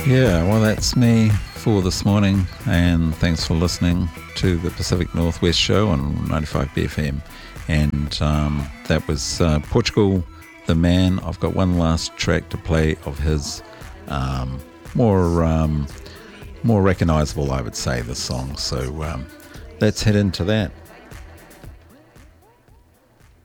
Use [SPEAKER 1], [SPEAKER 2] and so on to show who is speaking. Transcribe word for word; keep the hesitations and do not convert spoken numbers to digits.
[SPEAKER 1] Yeah, well, that's me for this morning, and thanks for listening to the Pacific Northwest Show on ninety-five B F M. And um, that was uh, Portugal the Man. I've got one last track to play of his, um, more um, more recognisable, I would say, this song. So um, let's head into that.